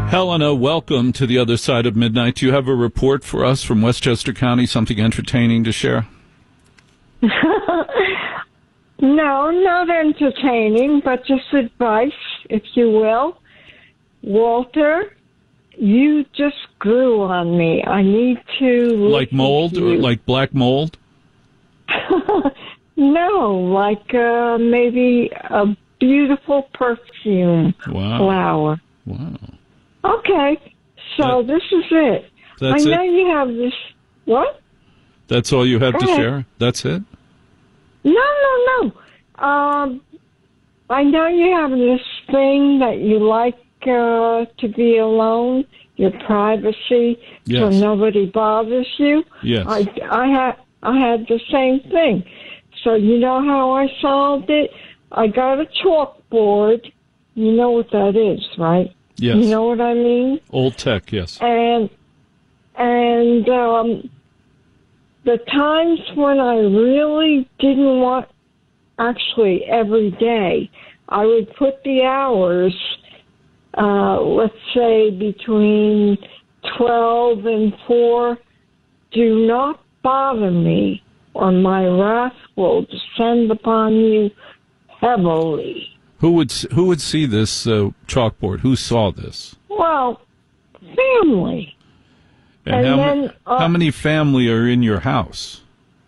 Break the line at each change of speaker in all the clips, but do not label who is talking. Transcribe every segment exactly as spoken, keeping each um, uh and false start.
Helena, welcome to the other side of midnight. Do you have a report for us from Westchester County, something entertaining to share?
No, not entertaining, but just advice, if you will. Walter, you just grew on me. I need to...
Like mold, or like black mold?
No, like uh, maybe a beautiful perfume
wow.
flower.
Wow.
Okay, so that, this is it.
That's
I know
it?
you have this... What?
That's all you have
Go
to
ahead.
share? That's it?
No, no, no. Um, I know you have this thing that you like uh, to be alone, your privacy,
yes.
so nobody bothers you.
Yes.
I, I, had, I had the same thing. So you know how I solved it? I got a chalkboard. You know what that is, right?
Yes.
You know what I mean?
Old tech, yes.
And, and um, the times when I really didn't want, actually every day, I would put the hours, uh, let's say between twelve and four, do not bother me, or my wrath will descend upon you heavily.
Who would who would see this uh, chalkboard? Who saw this?
Well, family.
And,
and
how,
then, uh,
how many family are in your house?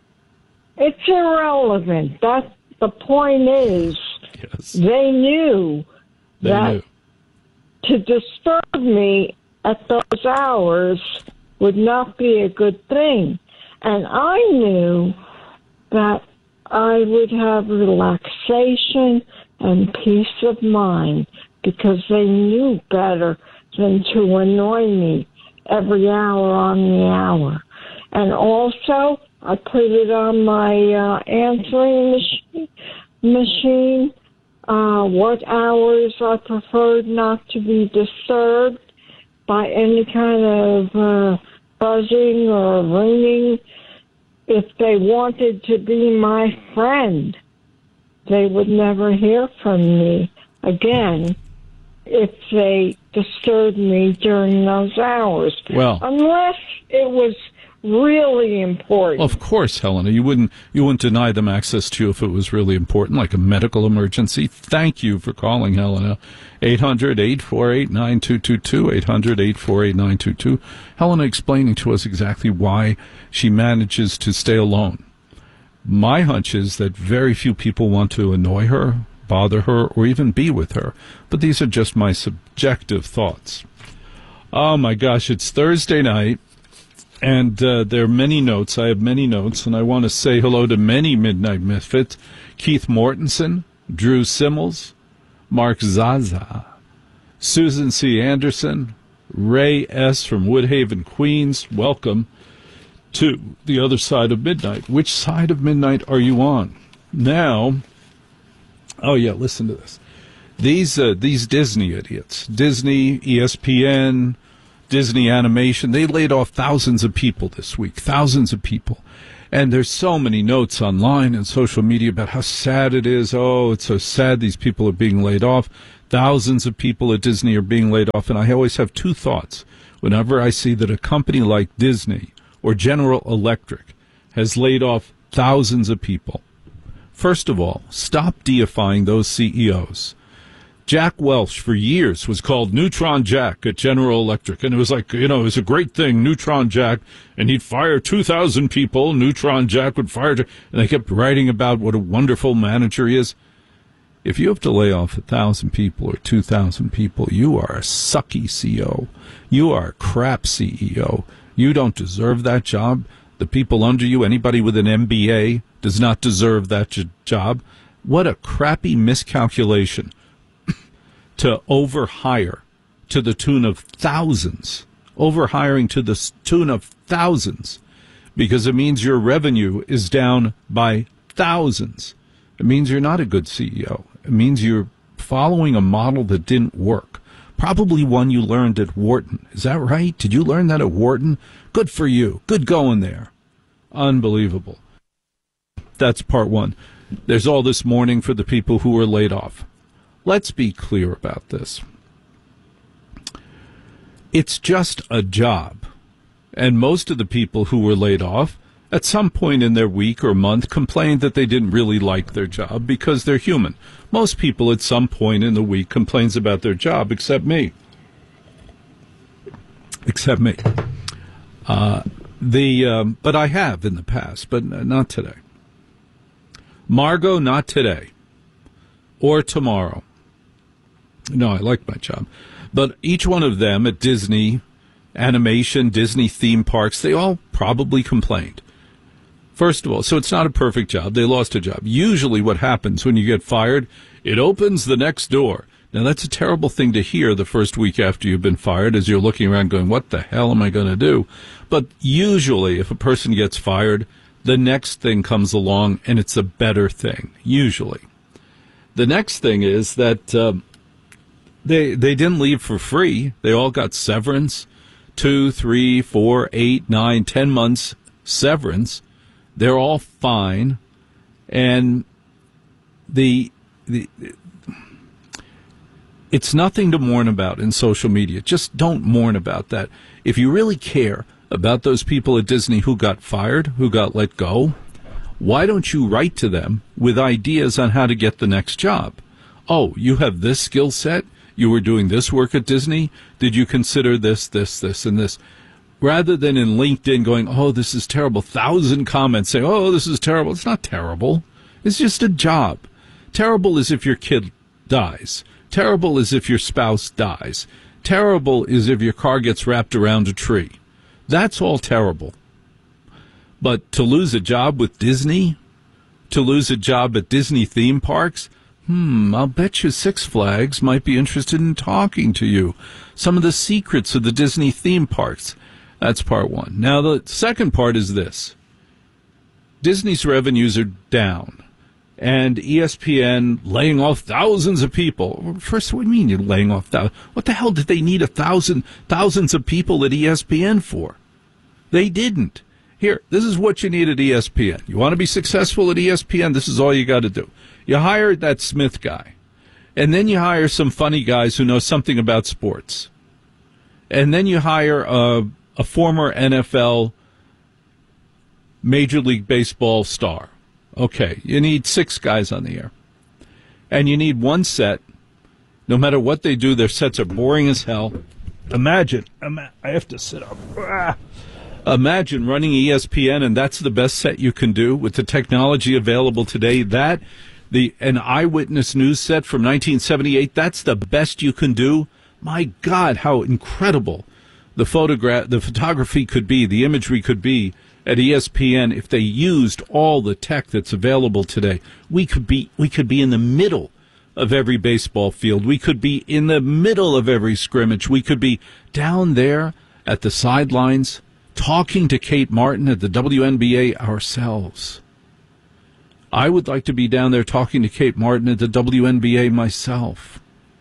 It's irrelevant. That the point is,
yes.
they knew
they
that
knew.
to disturb me at those hours would not be a good thing. And I knew that I would have relaxation and peace of mind because they knew better than to annoy me every hour on the hour. And also, I put it on my uh, answering machine, machine uh, what hours I preferred not to be disturbed by any kind of uh, buzzing or ringing. If they wanted to be my friend, they would never hear from me again if they disturbed me during those hours.
Well,
unless it was really important.
Of course, Helena, you wouldn't you wouldn't deny them access to you if it was really important, like a medical emergency. Thank you for calling, Helena. eight hundred, eight four eight, nine two two two, eight hundred, eight four eight, nine two two. Helena explaining to us exactly why she manages to stay alone. My hunch is that very few people want to annoy her, bother her, or even be with her. But these are just my subjective thoughts. Oh, my gosh, it's Thursday night, and uh, there are many notes. I have many notes, and I want to say hello to many Midnight Misfits. Keith Mortensen, Drew Simmels, Mark Zaza, Susan C. Anderson, Ray S. from Woodhaven, Queens. Welcome to the other side of midnight. Which side of midnight are you on? Now, oh yeah, listen to this. These uh, these Disney idiots, Disney, E S P N, Disney Animation, they laid off thousands of people this week, thousands of people. And there's so many notes online and social media about how sad it is. Oh, it's so sad these people are being laid off. Thousands of people at Disney are being laid off. And I always have two thoughts whenever I see that a company like Disney or General Electric has laid off thousands of people. First of all, stop deifying those C E Os. Jack Welch, for years, was called Neutron Jack at General Electric. And it was like, you know, it was a great thing, Neutron Jack. And he'd fire two thousand people. Neutron Jack would fire. And they kept writing about what a wonderful manager he is. If you have to lay off one thousand people or two thousand people, you are a sucky C E O. You are a crap C E O. You don't deserve that job. The people under you, anybody with an M B A, does not deserve that j- job. What a crappy miscalculation to overhire to the tune of thousands, overhiring to the tune of thousands, because it means your revenue is down by thousands. It means you're not a good C E O. It means you're following a model that didn't work. Probably one you learned at Wharton. Is that right? Did you learn that at Wharton? Good for you. Good going there. Unbelievable. That's part one. There's all this mourning for the people who were laid off. Let's be clear about this. it's just a job. And most of the people who were laid off at some point in their week or month complained that they didn't really like their job because they're human. Most people at some point in the week complains about their job, except me. Except me. Uh, the um, but I have in the past, but not today. Margot, not today. Or tomorrow. No, I like my job. But each one of them at Disney, animation, Disney theme parks, they all probably complained. First of all, so it's not a perfect job. They lost a job. Usually what happens when you get fired, it opens the next door. Now, that's a terrible thing to hear the first week after you've been fired as you're looking around going, what the hell am I going to do? But usually if a person gets fired, the next thing comes along and it's a better thing, usually. The next thing is that uh, they they didn't leave for free. They all got severance, two, three, four, eight, nine, ten months severance. They're all fine, and the the it's nothing to mourn about in social media. Just don't mourn about that. If you really care about those people at Disney who got fired, who got let go, why don't you write to them with ideas on how to get the next job? Oh, you have this skill set? You were doing this work at Disney? Did you consider this, this, this, and this? Rather than in LinkedIn going, oh, this is terrible, thousand comments saying, oh, this is terrible. It's not terrible. It's just a job. Terrible is if your kid dies. Terrible is if your spouse dies. Terrible is if your car gets wrapped around a tree. That's all terrible. But to lose a job with Disney, to lose a job at Disney theme parks, hmm, I'll bet you Six Flags might be interested in talking to you. Some of the secrets of the Disney theme parks. That's part one. Now, the second part is this. Disney's revenues are down, and E S P N laying off thousands of people. First, what do you mean you're laying off thousands? What the hell did they need a thousand, thousands of people at E S P N for? They didn't. Here, this is what you need at E S P N. You want to be successful at E S P N, this is all you got to do. You hire that Smith guy, and then you hire some funny guys who know something about sports. And then you hire a, a former N F L Major League Baseball star. Okay, you need six guys on the air. And you need one set. No matter what they do, their sets are boring as hell. Imagine, ima- I have to sit up. Ah. Imagine running E S P N, and that's the best set you can do with the technology available today. That, the an eyewitness news set from nineteen seventy-eight, that's the best you can do. My God, how incredible the photograph, the photography could be, the imagery could be at E S P N if they used all the tech that's available today. We could be, we could be in the middle of every baseball field. We could be in the middle of every scrimmage. We could be down there at the sidelines talking to Kate Martin at the W N B A ourselves. I would like to be down there talking to Kate Martin at the W N B A myself.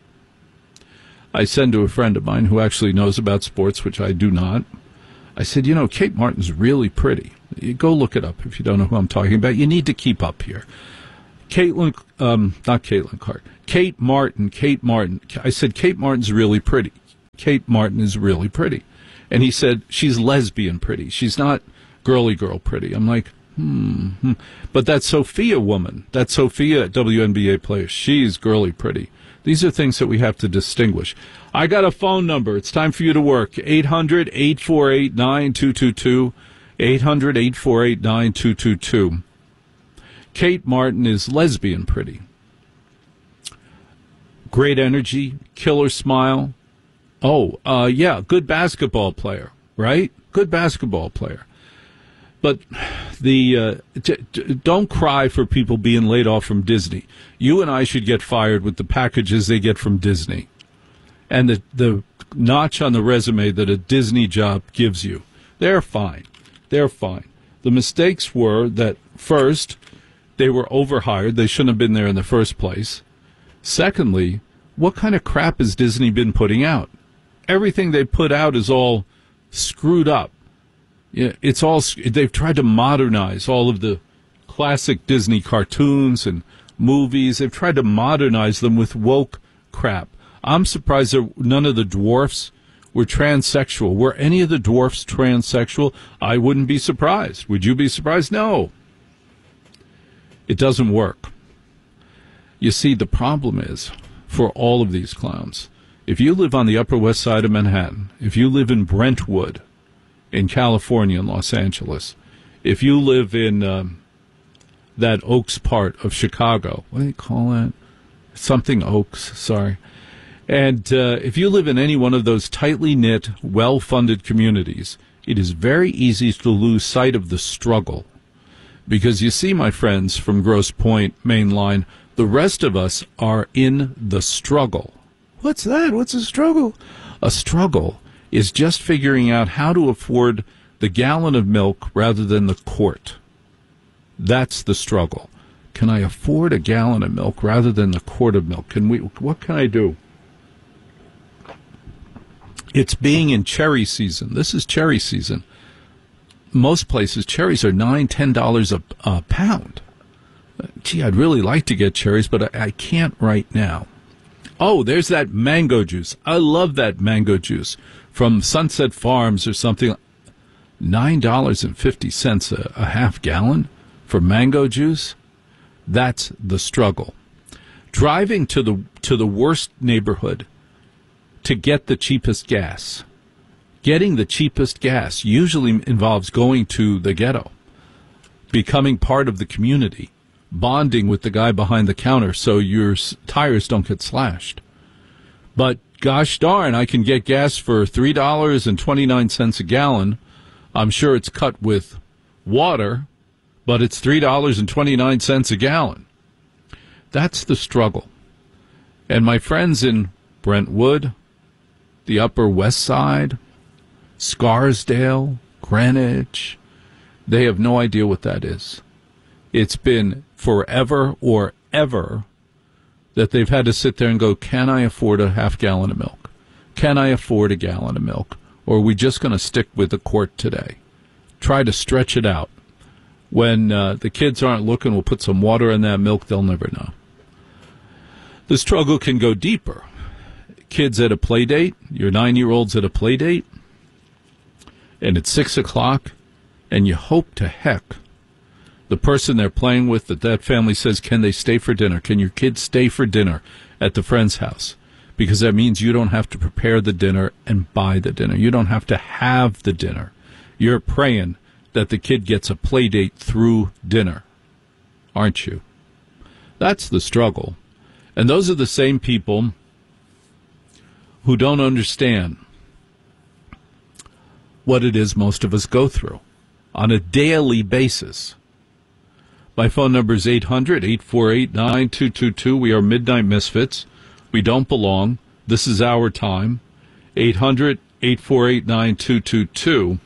I said to a friend of mine who actually knows about sports, which I do not, I said, you know, Kate Martin's really pretty. You go look it up if you don't know who I'm talking about. You need to keep up here. Caitlin, um, not Caitlin Clark, Kate Martin, Kate Martin. I said, Kate Martin's really pretty. Kate Martin is really pretty. And he said, she's lesbian pretty. She's not girly girl pretty. I'm like, hmm. hmm. But that Sophia woman, that Sophia W N B A player, she's girly pretty. These are things that we have to distinguish. I got a phone number. It's time for you to work. eight hundred, eight four eight, nine two two two. eight hundred, eight four eight, nine two two two. Kate Martin is lesbian pretty. Great energy, killer smile. Oh, uh, yeah, good basketball player, right? Good basketball player. But the uh, t- t- don't cry for people being laid off from Disney. You and I should get fired with the packages they get from Disney. And the, the notch on the resume that a Disney job gives you. They're fine. They're fine. The mistakes were that, first, they were overhired. They shouldn't have been there in the first place. Secondly, what kind of crap has Disney been putting out? Everything they put out is all screwed up. Yeah, it's all, they've tried to modernize all of the classic Disney cartoons and movies. They've tried to modernize them with woke crap. I'm surprised that none of the dwarfs We're transsexual. Were any of the dwarfs transsexual? I wouldn't be surprised. Would you be surprised? No. It doesn't work. You see, the problem is, for all of these clowns, if you live on the Upper West Side of Manhattan, if you live in Brentwood, in California and Los Angeles, if you live in um, that Oaks part of Chicago, what do they call that? Something Oaks, sorry. And uh, if you live in any one of those tightly knit, well-funded communities, it is very easy to lose sight of the struggle. Because you see, my friends from Grosse Pointe, Main Line, the rest of us are in the struggle. What's that? What's a struggle? A struggle is just figuring out how to afford the gallon of milk rather than the quart. That's the struggle. Can I afford a gallon of milk rather than the quart of milk? Can we? What can I do? It's being in cherry season. This is cherry season. Most places, cherries are nine, ten dollars a, a pound. Gee, I'd really like to get cherries, but I, I can't right now. Oh, there's that mango juice. I love that mango juice from Sunset Farms or something. nine dollars and fifty cents a, a half gallon for mango juice. That's the struggle. Driving to the to the worst neighborhood to get the cheapest gas. Getting the cheapest gas usually involves going to the ghetto, becoming part of the community, bonding with the guy behind the counter so your tires don't get slashed. But gosh darn, I can get gas for three dollars and twenty-nine cents a gallon. I'm sure it's cut with water, but it's three dollars and twenty-nine cents a gallon. That's the struggle. And my friends in Brentwood, the Upper West Side, Scarsdale, Greenwich, they have no idea what that is. It's been forever or ever that they've had to sit there and go, can I afford a half gallon of milk? Can I afford a gallon of milk? Or are we just going to stick with the quart today? Try to stretch it out. When uh, the kids aren't looking, we'll put some water in that milk. They'll never know. The struggle can go deeper. Kids at a play date, your nine-year-old's at a play date, and it's six o'clock, and you hope to heck the person they're playing with, that that family says, can they stay for dinner? Can your kids stay for dinner at the friend's house? Because that means you don't have to prepare the dinner and buy the dinner. You don't have to have the dinner. You're praying that the kid gets a play date through dinner, aren't you? That's the struggle. And those are the same people who don't understand what it is most of us go through on a daily basis. My phone number is eight hundred, eight four eight, nine two two two. We are Midnight Misfits. We don't belong. This is our time. eight hundred, eight four eight, nine two two two.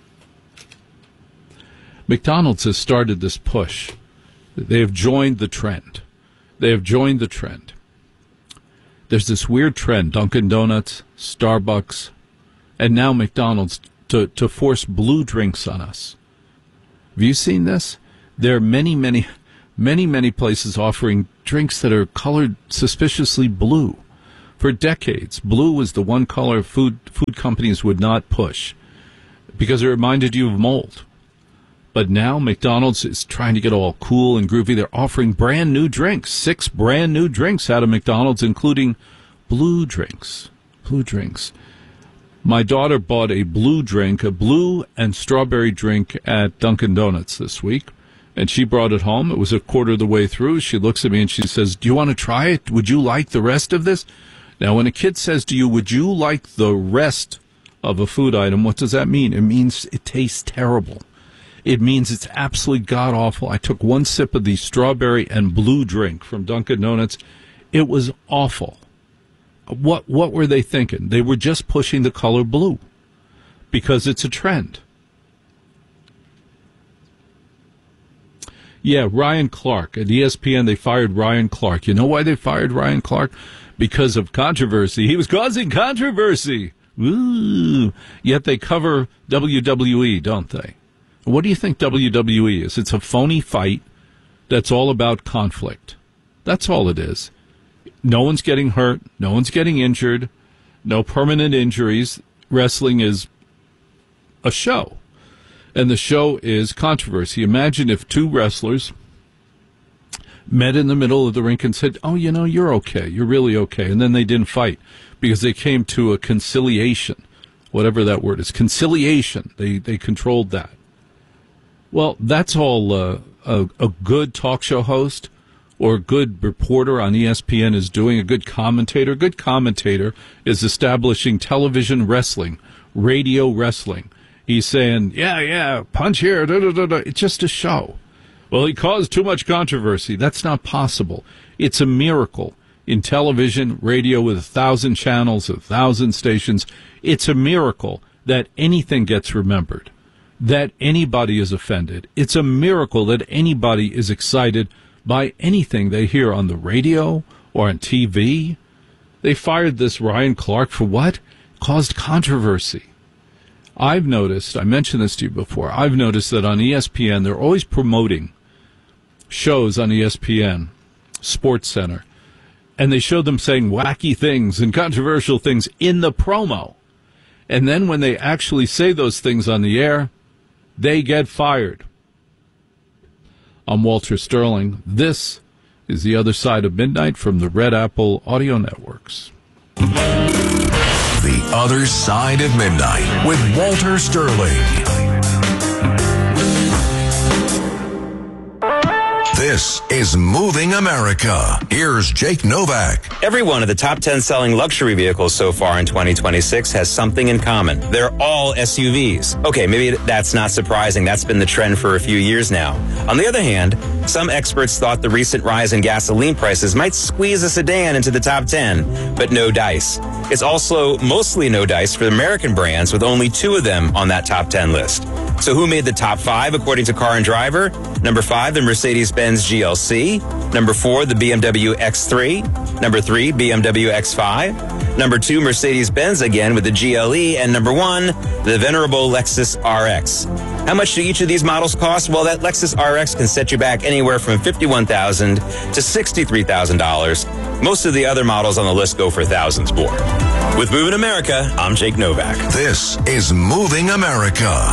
McDonald's has started this push. They have joined the trend. They have joined the trend. There's this weird trend, Dunkin' Donuts, Starbucks, and now McDonald's, to, to force blue drinks on us. Have you seen this? There are many, many, many, many places offering drinks that are colored suspiciously blue. For decades, blue was the one color food food companies would not push because it reminded you of mold. But now McDonald's is trying to get all cool and groovy. They're offering brand new drinks, six brand new drinks out of McDonald's, including blue drinks. Blue drinks. My daughter bought a blue drink, a blue and strawberry drink at Dunkin' Donuts this week, and she brought it home. It was a quarter of the way through. She looks at me and she says, do you want to try it? Would you like the rest of this? Now, when a kid says to you, would you like the rest of a food item, what does that mean? It means it tastes terrible. It means it's absolutely god-awful. I took one sip of the strawberry and blue drink from Dunkin' Donuts. It was awful. What what were they thinking? They were just pushing the color blue because it's a trend. Yeah, Ryan Clark. At E S P N, they fired Ryan Clark. You know why they fired Ryan Clark? Because of controversy. He was causing controversy. Ooh. Yet they cover W W E, don't they? What do you think W W E is? It's a phony fight that's all about conflict. That's all it is. No one's getting hurt. No one's getting injured. No permanent injuries. wrestling is a show, and the show is controversy. Imagine if two wrestlers met in the middle of the rink and said, oh, you know, you're okay, you're really okay, and then they didn't fight because they came to a conciliation, whatever that word is, conciliation. They they controlled that. Well, that's all uh, a, a good talk show host or a good reporter on E S P N is doing, a good commentator. A good commentator is establishing television wrestling, radio wrestling. He's saying, yeah, yeah, punch here, da, da, da, da. It's just a show. Well, he caused too much controversy. That's not possible. It's a miracle. In television, radio with a thousand channels, a thousand stations, it's a miracle that anything gets remembered, that anybody is offended. It's a miracle that anybody is excited by anything they hear on the radio or on T V. They fired this Ryan Clark for what? Caused controversy. I've noticed, I mentioned this to you before, I've noticed that on E S P N, they're always promoting shows on E S P N, Sports Center, and they show them saying wacky things and controversial things in the promo. And then when they actually say those things on the air, they get fired. I'm Walter Sterling. This is The Other Side of Midnight from the Red Apple Audio Networks.
The Other Side of Midnight with Walter Sterling. This is Moving America. Here's Jake Novak.
Every one of the top ten selling luxury vehicles so far in twenty twenty-six has something in common. They're all S U Vs. Okay, maybe that's not surprising. That's been the trend for a few years now. On the other hand, some experts thought the recent rise in gasoline prices might squeeze a sedan into the top ten, but no dice. It's also mostly no dice for American brands, with only two of them on that top ten list. So who made the top five according to Car and Driver? Number five, the Mercedes-Benz G L C. Number four, the B M W X three. Number three, B M W X five. Number two, Mercedes-Benz again with the G L E. And number one, the venerable Lexus R X. How much do each of these models cost? Well, that Lexus R X can set you back anywhere from fifty-one thousand dollars to sixty-three thousand dollars. Most of the other models on the list go for thousands more. With Moving America, I'm Jake Novak.
This is Moving America.